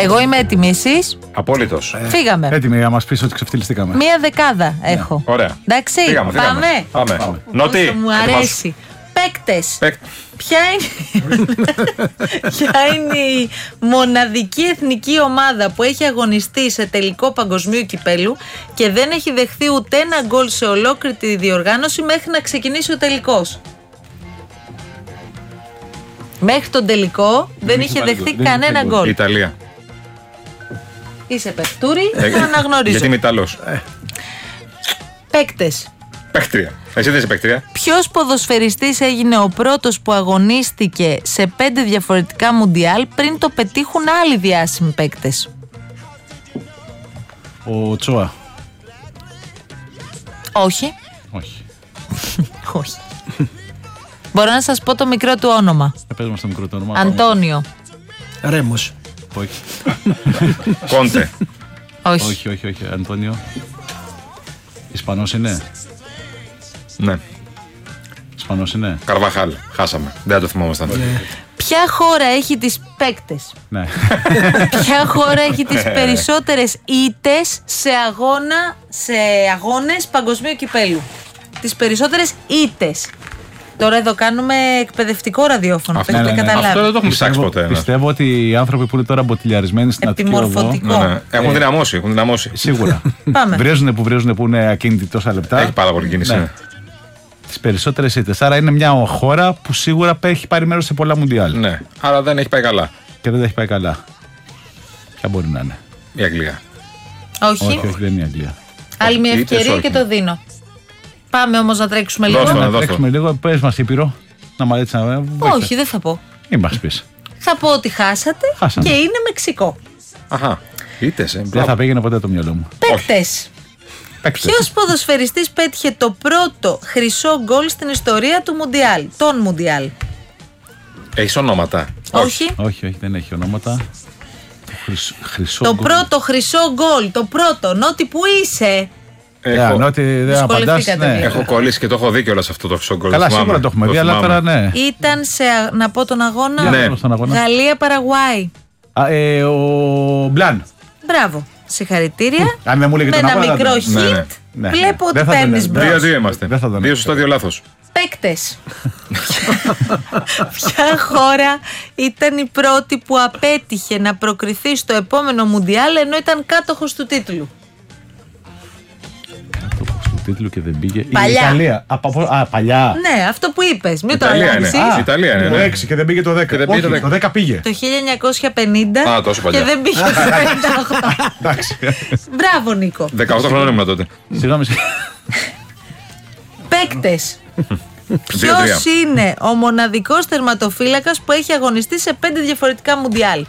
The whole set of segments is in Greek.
Εγώ είμαι έτοιμη, εσείς? Απόλυτος. Φύγαμε. Έτοιμοι να μας πεις ότι ξεφτυλιστήκαμε. Μία δεκάδα έχω. Ωραία. Εντάξει, Πάμε. Νότι. Όσο μου αρέσει. Παίκτες. Ποια είναι η μοναδική εθνική ομάδα που έχει αγωνιστεί σε τελικό παγκοσμίου κυπέλου και δεν έχει δεχθεί ούτε ένα γκολ σε ολόκληρη τη διοργάνωση μέχρι να ξεκινήσει ο τελικός? Μέχρι τον τελικό δεν είχε δεχθεί κανένα γκολ. Η Ιταλία. Είσαι παιχτούρη, θα αναγνωρίζω. Γιατί είμαι Ιταλός. Παίκτες. Παίχτρια. Εσύ δεν είσαι παίχτρια. Ποιος ποδοσφαιριστής έγινε ο πρώτος που αγωνίστηκε σε 5 διαφορετικά μουντιάλ πριν το πετύχουν άλλοι διάσημοι παίκτες? Ο Τσόα. Όχι. Όχι. Όχι. Μπορώ να σας πω το μικρό του όνομα. Πες μας το μικρό του όνομα. Αντώνιο. Ρέμος. Όχι. Κόντε. Όχι. Όχι. Αντώνιο. Ισπανός είναι. Ναι. Ισπανός είναι. Καρβαχάλ. Χάσαμε. Δεν το θυμόμασταν. Ποια χώρα έχει τις παίκτες? Ναι. Ποια χώρα έχει τις περισσότερες ήττες σε αγώνες παγκοσμίου κυπέλου? Τις περισσότερες ήττες. Τώρα εδώ κάνουμε εκπαιδευτικό ραδιόφωνο. Αυτό, το έχετε καταλάβει. Αυτό δεν το έχουμε ψάξει ποτέ. Πιστεύω ότι οι άνθρωποι που είναι τώρα μποτιλιαρισμένοι στην Αττική Οδό. Επιμορφωτικό. Έχουν δυναμώσει. Σίγουρα. Πάμε. βρίζουν που είναι ακίνητοι τόσα λεπτά. Έχει πάρα πολύ κίνηση. Ναι. Τις περισσότερες ήττες. Άρα είναι μια χώρα που σίγουρα έχει πάρει μέρος σε πολλά μουντιάλ. Ναι. Άρα δεν έχει πάει καλά. Και δεν τα έχει πάει καλά. Ποια μπορεί να είναι? Η Αγγλία. Όχι. Όχι, δεν είναι η Αγγλία. Άλλη μια Ήττες, ευκαιρία όχι. και το δίνω. Πάμε όμως να τρέξουμε λίγο. Δώστε. Να τρέξουμε λίγο, πες μας Ήπειρο. Να μ' αρέσει να. Όχι, δεν θα πω. Μην μας πεις. Θα πω ότι χάσατε Χάσαμε. και είναι Μεξικό. Αχα. Ήττες, Δεν θα πήγαινε ποτέ το μυαλό μου. Παίκτες. Ποιος ποδοσφαιριστής πέτυχε το πρώτο χρυσό γκολ στην ιστορία του Μουντιάλ? Των Μουντιάλ. Έχεις ονόματα? Όχι. Όχι, δεν έχει ονόματα. Χρυσό Το γκολ. πρώτο χρυσό γκολ. Το πρώτο. Νότι που είσαι. Ότι δεν απαντάς. Δυσκολευτήκατε Ναι. λίγο. Έχω κολλήσει και το έχω δει κιόλας αυτό το χρυσό γκολ. Καλά, θυμάμαι. σίγουρα το έχουμε δει, αλλά τώρα ναι. Ήταν να πω τον αγώνα. Ναι. Στον αγώνα. Γαλλία-Παραγουάη. Ο Μπλαν. Μπράβο. Συγχαρητήρια. Αν δεν μου λέγε Με τον ένα αγώνα, μικρό δεν- hint. Ναι, ναι. Βλέπω ότι Δεν θα τον παίρνεις έλεγα. μπρος. 2-2 είμαστε. Δεν θα τον 2 σωστά, 2 λάθος. Παίκτες. Ποια χώρα ήταν η πρώτη που απέτυχε να προκριθεί στο επόμενο Μουντιάλ ενώ ήταν κάτοχος του τίτλου? Του τίτλου και δεν πήγε. Παλιά. Η Ιταλία. Παλιά. Ναι, αυτό που είπες. Μην το Ιταλία είναι. αλλάξεις. Ιταλία είναι. Το Ναι. 6 και δεν πήγε το 10. Και δεν πήγε το Όχι, 10. το 10 πήγε. Το 1950 Α, τόσο παλιά. και δεν πήγε το 58. Εντάξει. Μπράβο, Νίκο. 18 χρόνια ήμουν τότε. Συγγνώμη. Παίκτες. 2-3. Ποιος είναι ο μοναδικός τερματοφύλακας που έχει αγωνιστεί σε 5 διαφορετικά Μουντιάλ?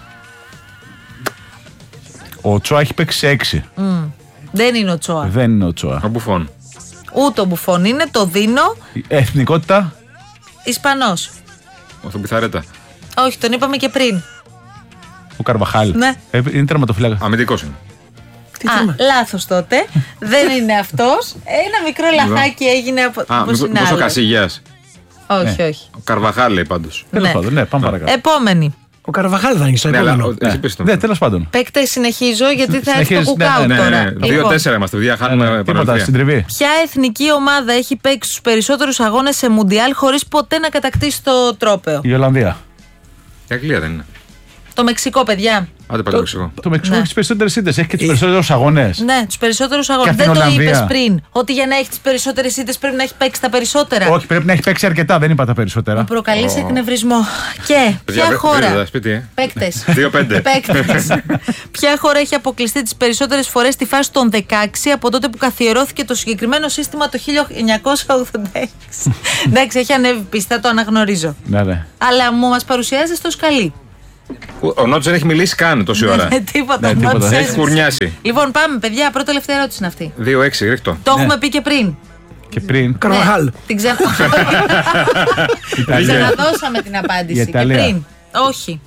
Ο Τσόα έχει παίξει σε 6. Δεν είναι ο Τσόα. Δεν είναι ο Τσόα. Ο Μπουφόν. Ούτε ο Μπουφόν είναι, το δίνω. Εθνικότητα. Ισπανός. Ο Πιθαρέτα. Όχι, τον είπαμε και πριν. Ο Καρβαχάλ. Ναι. Είναι τερματοφύλακα. Αμυντικός είναι. Λάθος τότε. Δεν είναι αυτός. Ένα μικρό λαχάκι έγινε από πώς είναι μήπως ο άλλο. Κασίγιας. Όχι, όχι. Ο Καρβαχάλ λέει πάντως. Τέλος Ναι. πάντων, ναι, πάμε παρακάτω. Επόμενη. Ο Καρβαχάλ θα είναι στο Ναι, αλλά επόμενο. εσύ πες το. Ναι, τέλος πάντων. Παίκτες, συνεχίζω γιατί θα έρθει το Συνεχίζεις, ναι, κουκάου ναι, τώρα. Ναι, Λοιπόν, 2-4 είμαστε. Παιδιά, χάνουμε Τίποτα, παραμετρία. συντριβή. ποια εθνική ομάδα έχει παίξει τους περισσότερους αγώνες σε Μουντιάλ χωρίς ποτέ να κατακτήσει το τρόπαιο? Η Ολλανδία. Η Αγγλία δεν είναι. Το Μεξικό, παιδιά. Άντε πάλι το Μεξικό. Το Μεξικό Ναι. έχει τις περισσότερες ήττες, έχει και τους περισσότερους αγώνες. Ναι, τους περισσότερους αγώνες. Και Δεν από το την Ολλανδία. είπες πριν. Ότι για να έχει τις περισσότερες ήττες πρέπει να έχει παίξει τα περισσότερα. Όχι, πρέπει να έχει παίξει αρκετά, δεν είπα τα Μου περισσότερα. προκαλείς εκνευρισμό. Και ποια χώρα. Σπίτι, Παίκτες. 2-5. Παίκτες. Ποια χώρα έχει αποκλειστεί τις περισσότερες φορές στη φάση των 16 από τότε που καθιερώθηκε το συγκεκριμένο σύστημα το 1986? Εντάξει, έχει ανέβει πίστα, το αναγνωρίζω. Ναι, ναι. Αλλά μου μας παρουσιάζεις το σκαλί. Ο Νότς δεν έχει μιλήσει καν τόση ώρα. Τίποτα. Ναι, τίποτα. not Έχει sense. Έχει κουρνιάσει. Λοιπόν, πάμε, παιδιά. Πρώτη τελευταία ερώτηση είναι αυτή. 2-6, ρίχτω. Το έχουμε πει και πριν. Και πριν. Καρβαχάλ. Ναι, την Ιταλία. ξαναδώσαμε την Η απάντηση. Και Ιταλία. πριν. Όχι.